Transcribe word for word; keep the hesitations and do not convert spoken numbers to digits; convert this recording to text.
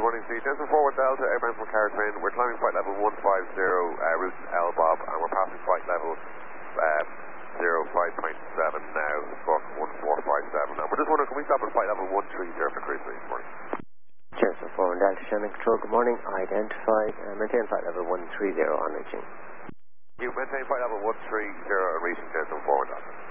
morning, Steve. Jensen forward Delta, airbound from Carrickfinn. We're climbing flight level one five zero, uh, route L Bob, and we're passing flight level um, zero five point seven now, squawk one four five seven. And we're just wondering, can we stop at flight level one three zero for cruise, please? Morning. Jensen forward Delta, Shannon Control, good morning. Identified, uh, maintain flight level one three zero on reaching. You maintain flight level one three zero and reaching Jensen forward Delta.